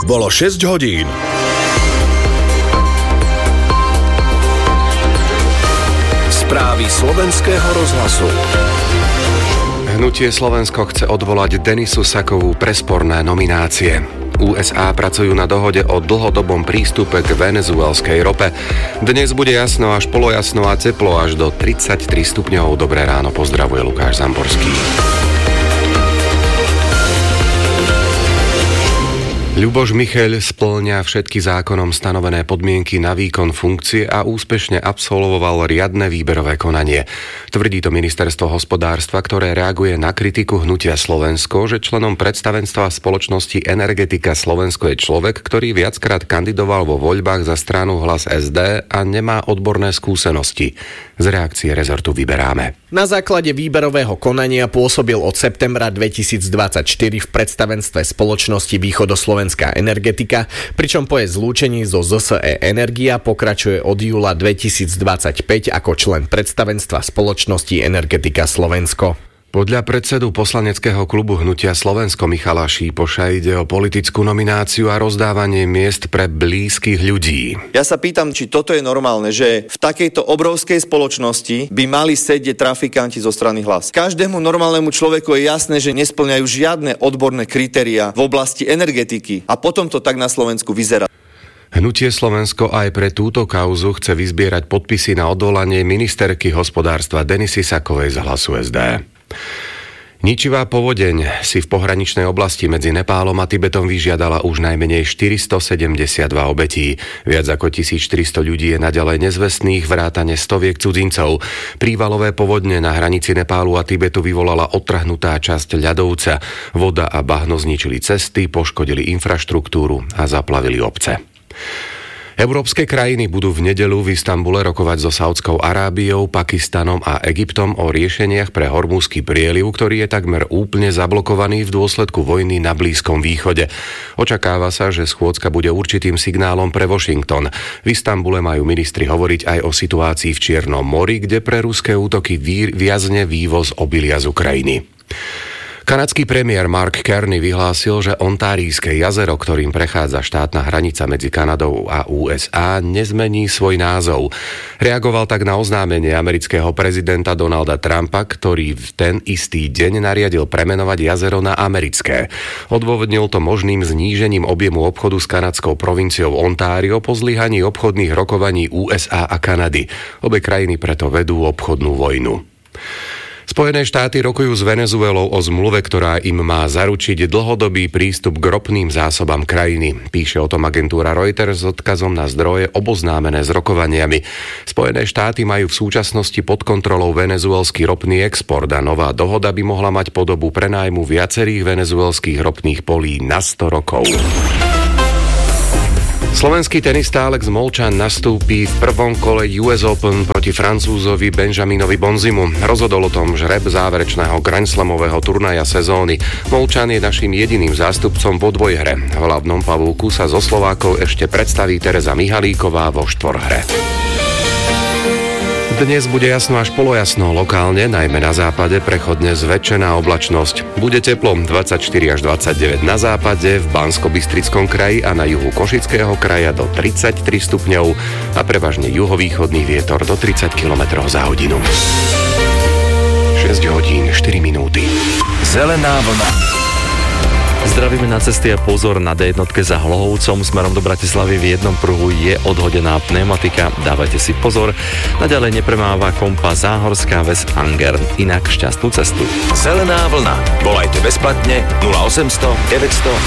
Bolo 6 hodín. Správy slovenského rozhlasu. Hnutie Slovensko chce odvolať Denisu Sakovú pre sporné nominácie. USA pracujú na dohode o dlhodobom prístupe k venezuelskej rope. Dnes bude jasno až polojasno a teplo až do 33 stupňov. Dobré ráno, pozdravuje Lukáš Zamborský. Ľuboš Micheľ spĺňa všetky zákonom stanovené podmienky na výkon funkcie a úspešne absolvoval riadne výberové konanie. Tvrdí to ministerstvo hospodárstva, ktoré reaguje na kritiku hnutia Slovensko, že členom predstavenstva spoločnosti Energetika Slovensko je človek, ktorý viackrát kandidoval vo voľbách za stranu Hlas SD a nemá odborné skúsenosti. Z reakcie rezortu vyberáme. Na základe výberového konania pôsobil od septembra 2024 v predstavenstve spoločnosti Východoslovenská energetika, pričom po jej zlúčení zo ZSE Energia pokračuje od júla 2025 ako člen predstavenstva spoločnosti Energetika Slovensko. Podľa predsedu poslaneckého klubu Hnutia Slovensko Michala Šípoša ide o politickú nomináciu a rozdávanie miest pre blízkych ľudí. Ja sa pýtam, či toto je normálne, že v takejto obrovskej spoločnosti by mali sedieť trafikanti zo strany Hlas. Každému normálnemu človeku je jasné, že nespĺňajú žiadne odborné kritériá v oblasti energetiky a potom to tak na Slovensku vyzerá. Hnutie Slovensko aj pre túto kauzu chce vyzbierať podpisy na odvolanie ministerky hospodárstva Denisy Sakovej z Hlasu SD. Ničivá povodeň si v pohraničnej oblasti medzi Nepálom a Tibetom vyžiadala už najmenej 472 obetí. Viac ako 1400 ľudí je naďalej nezvestných, vrátane stoviek cudzincov. Prívalové povodne na hranici Nepálu a Tibetu vyvolala odtrhnutá časť ľadovca. Voda a bahno zničili cesty, poškodili infraštruktúru a zaplavili obce. Európske krajiny budú v nedeľu v Istanbule rokovať so Saudskou Arábiou, Pakistanom a Egyptom o riešeniach pre Hormuzský prieliv, ktorý je takmer úplne zablokovaný v dôsledku vojny na Blízkom východe. Očakáva sa, že schôdzka bude určitým signálom pre Washington. V Istanbule majú ministri hovoriť aj o situácii v Čiernom mori, kde pre ruské útoky viazne vývoz obilia z Ukrajiny. Kanadský premiér Mark Carney vyhlásil, že Ontárijské jazero, ktorým prechádza štátna hranica medzi Kanadou a USA, nezmení svoj názov. Reagoval tak na oznámenie amerického prezidenta Donalda Trumpa, ktorý v ten istý deň nariadil premenovať jazero na americké. Odôvodnil to možným znížením objemu obchodu s kanadskou provinciou Ontario po zlyhaní obchodných rokovaní USA a Kanady. Obe krajiny preto vedú obchodnú vojnu. Spojené štáty rokujú s Venezuelou o zmluve, ktorá im má zaručiť dlhodobý prístup k ropným zásobám krajiny. Píše o tom agentúra Reuters s odkazom na zdroje oboznámené s rokovaniami. Spojené štáty majú v súčasnosti pod kontrolou venezuelský ropný export a nová dohoda by mohla mať podobu prenájmu viacerých venezuelských ropných polí na 100 rokov. Slovenský tenista Alex Molčan nastúpi v prvom kole US Open proti Francúzovi Benjaminovi Bonzimu. Rozhodol o tom žreb záverečného Grand Slamového turnaja sezóny. Molčan je naším jediným zástupcom vo dvojhre. V hlavnom pavúku sa zo Slovákov ešte predstaví Tereza Mihalíková vo štvorhre. Dnes bude jasno až polojasno, lokálne, najmä na západe, prechodne zväčšená oblačnosť. Bude teplo 24 až 29 na západe, v Banskobystrickom kraji a na juhu Košického kraja do 33 stupňov a prevažne juhovýchodný vietor do 30 km za hodinu. 6 hodín 4 minúty. Zelená vlna. Zdravíme na cesty a pozor, na D1 za Hlohovcom smerom do Bratislavy v jednom pruhu je odhodená pneumatika, dávajte si pozor. Naďalej nepremáva kompa Záhorská Ves Angern, inak šťastnú cestu. Zelená vlna. Volajte bezplatne 0800 900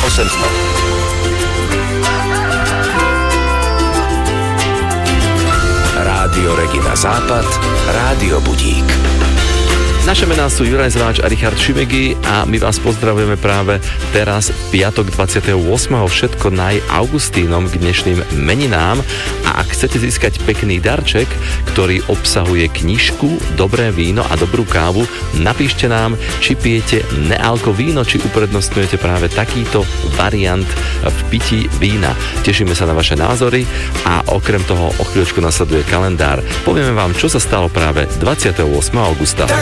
800. Rádio Regina Západ, Rádio Budík. Naše mená sú Juraj Zváč a Richard Šimegi a my vás pozdravujeme práve teraz v piatok 28. všetko naj Augustínom k dnešným meninám a ak chcete získať pekný darček, ktorý obsahuje knižku, dobré víno a dobrú kávu, napíšte nám, či pijete nealko víno, či uprednostňujete práve takýto variant v pití vína. Tešíme sa na vaše názory a okrem toho o chvíľočku nasleduje kalendár. Povieme vám, čo sa stalo práve 28. augusta.